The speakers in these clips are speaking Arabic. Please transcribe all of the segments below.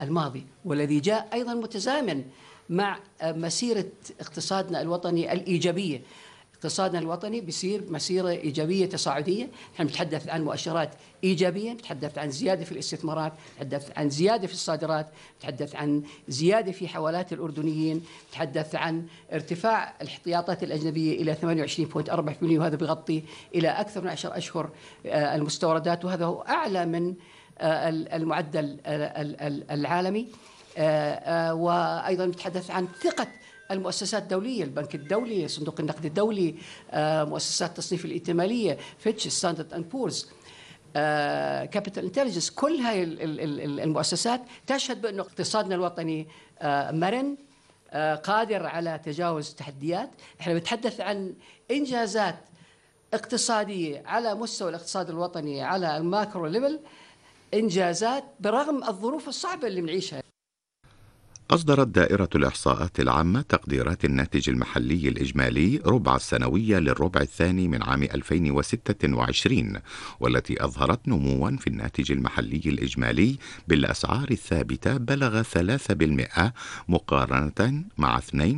الماضي، والذي جاء أيضا متزامن مع مسيرة اقتصادنا الوطني الإيجابية. اقتصادنا الوطني بيصير مسيرة إيجابية تصاعدية. نحن نتحدث عن مؤشرات إيجابية، نتحدث عن زيادة في الاستثمارات، نتحدث عن زيادة في الصادرات، نتحدث عن زيادة في حوالات الأردنيين، نتحدث عن ارتفاع الاحتياطات الأجنبية إلى 28.4%، وهذا بيغطي إلى أكثر من 10 أشهر المستوردات، وهذا هو أعلى من المعدل العالمي. وأيضا نتحدث عن ثقة المؤسسات الدولية، البنك الدولي، صندوق النقد الدولي، مؤسسات التصنيف الائتمانية، فيتش، ستاندرد اند بورز، كابيتال انتليجنس. كل هاي المؤسسات تشهد بأن اقتصادنا الوطني مرن، قادر على تجاوز التحديات. احنا بنتحدث عن إنجازات اقتصادية على مستوى الاقتصاد الوطني على الماكرو ليفل، إنجازات برغم الظروف الصعبة اللي بنعيشها. أصدرت دائرة الإحصاءات العامة تقديرات الناتج المحلي الإجمالي ربع السنوية للربع الثاني من عام 2026، والتي أظهرت نمواً في الناتج المحلي الإجمالي بالأسعار الثابتة بلغ 3% مقارنة مع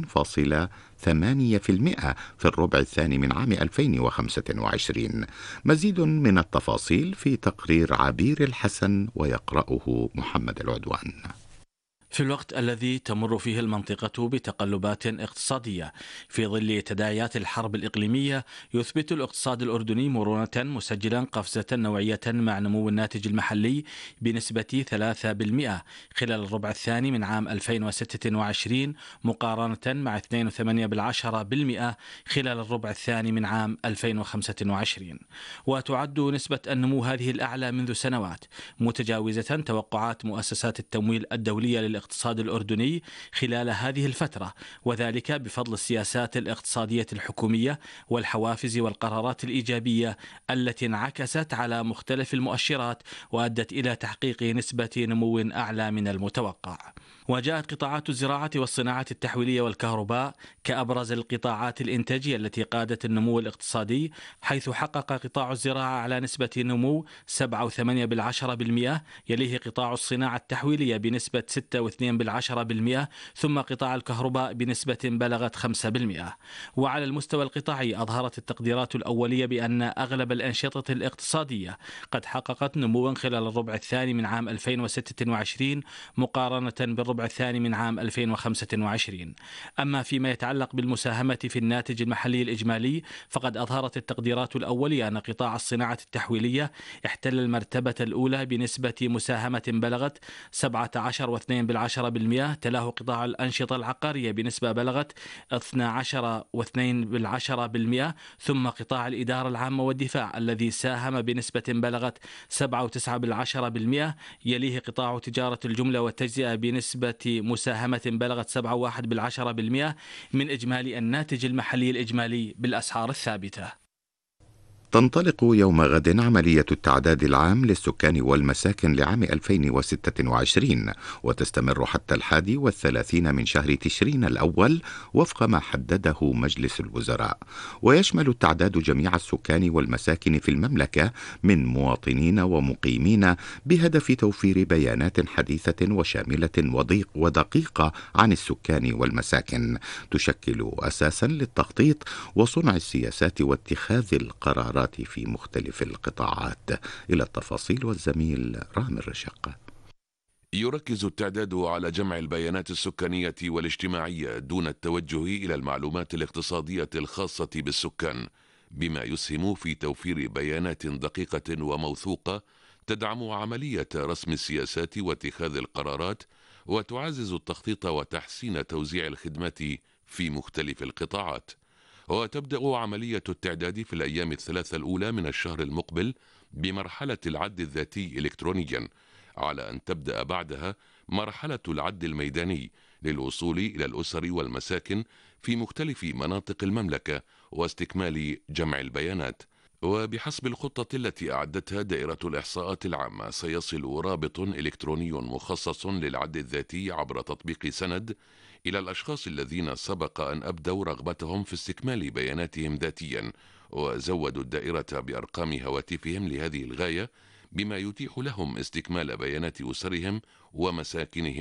2.8% في الربع الثاني من عام 2025. مزيد من التفاصيل في تقرير عبير الحسن، ويقرأه محمد العدوان. في الوقت الذي تمر فيه المنطقة بتقلبات اقتصادية في ظل تداعيات الحرب الإقليمية، يثبت الاقتصاد الأردني مرونة، مسجلا قفزة نوعية مع نمو الناتج المحلي بنسبة 3% خلال الربع الثاني من عام 2026 مقارنة مع 2.8% خلال الربع الثاني من عام 2025. وتعد نسبة النمو هذه الأعلى منذ سنوات، متجاوزة توقعات مؤسسات التمويل الدولية للاقتصاد الأردني خلال هذه الفترة، وذلك بفضل السياسات الاقتصادية الحكومية والحوافز والقرارات الإيجابية التي انعكست على مختلف المؤشرات وأدت إلى تحقيق نسبة نمو أعلى من المتوقع. وجاءت قطاعات الزراعة والصناعة التحويلية والكهرباء كأبرز القطاعات الإنتاجية التي قادت النمو الاقتصادي، حيث حقق قطاع الزراعة على نسبة نمو 7.8%، يليه قطاع الصناعة التحويلية بنسبة 6.2%، ثم قطاع الكهرباء بنسبة بلغت 5%. وعلى المستوى القطاعي أظهرت التقديرات الأولية بأن أغلب الأنشطة الاقتصادية قد حققت نموا خلال الربع الثاني من عام 2026 مقارنة بالربع الثاني من عام 2025. أما فيما يتعلق بالمساهمة في الناتج المحلي الإجمالي، فقد أظهرت التقديرات الأولية أن قطاع الصناعة التحويلية احتل المرتبة الأولى بنسبة مساهمة بلغت 17.2%، تلاه قطاع الأنشطة العقارية بنسبة بلغت 12.2%، ثم قطاع الإدارة العامة والدفاع الذي ساهم بنسبة بلغت 7.9%، يليه قطاع تجارة الجملة والتجزئة بنسبة مساهمة بلغت 7.1% من إجمالي الناتج المحلي الإجمالي بالأسعار الثابتة. تنطلق يوم غد عملية التعداد العام للسكان والمساكن لعام 2026، وتستمر حتى 31 من شهر تشرين الأول وفق ما حدده مجلس الوزراء. ويشمل التعداد جميع السكان والمساكن في المملكة من مواطنين ومقيمين، بهدف توفير بيانات حديثة وشاملة ودقيقة عن السكان والمساكن، تشكل أساسا للتخطيط وصنع السياسات واتخاذ القرارات في مختلف القطاعات. إلى التفاصيل والزميل رامي الرشاقة. يركز التعداد على جمع البيانات السكانية والاجتماعية دون التوجه إلى المعلومات الاقتصادية الخاصة بالسكان، بما يسهم في توفير بيانات دقيقة وموثوقة تدعم عملية رسم السياسات واتخاذ القرارات، وتعزز التخطيط وتحسين توزيع الخدمات في مختلف القطاعات. وتبدأ عملية التعداد في الأيام الثلاثة الأولى من الشهر المقبل بمرحلة العد الذاتي إلكترونيا، على أن تبدأ بعدها مرحلة العد الميداني للوصول إلى الأسر والمساكن في مختلف مناطق المملكة واستكمال جمع البيانات. وبحسب الخطة التي أعدتها دائرة الإحصاءات العامة، سيصل رابط إلكتروني مخصص للعد الذاتي عبر تطبيق سند إلى الأشخاص الذين سبق أن أبدوا رغبتهم في استكمال بياناتهم ذاتيا، وزودوا الدائرة بأرقام هواتفهم لهذه الغاية، بما يتيح لهم استكمال بيانات أسرهم ومساكنهم